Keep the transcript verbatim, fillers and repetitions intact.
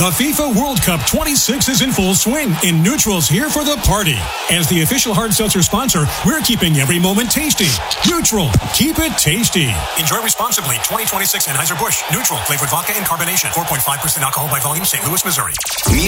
The FIFA World Cup twenty-six is in full swing, and Neutral's here for the party. As the official hard seltzer sponsor, we're keeping every moment tasty. Neutral, keep it tasty. Enjoy responsibly. twenty twenty-six Anheuser-Busch. Neutral, flavored vodka and carbonation. four point five percent alcohol by volume, Saint Louis, Missouri.